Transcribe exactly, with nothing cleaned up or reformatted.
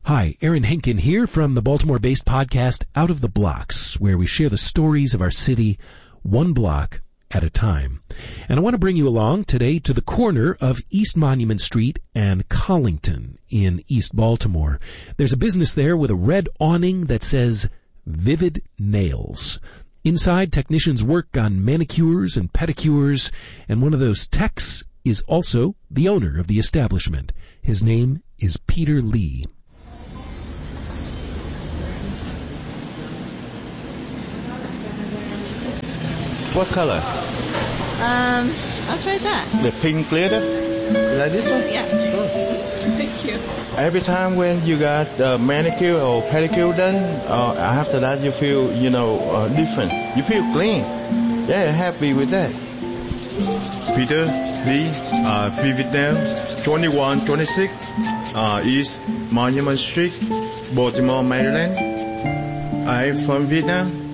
Hi, Aaron Henkin here from the Baltimore-based podcast Out of the Blocks, where we share the stories of our city one block at a time. And I want to bring you along today to the corner of East Monument Street and Collington in East Baltimore. There's a business there with a red awning that says Vivid Nails. Inside, technicians work on manicures and pedicures, and one of those techs is also the owner of the establishment. His name is Peter Lee. What color? Um, I'll try that. The pink glitter? Like this one? Yeah. Sure. Thank you. Every time when you got uh, manicure or pedicure done, uh, after that you feel, you know, uh, different. You feel clean. Yeah, happy with that. Peter Lee, uh, Vivid Nails, twenty-one twenty-six, uh, East Monument Street, Baltimore, Maryland. I'm from Vietnam.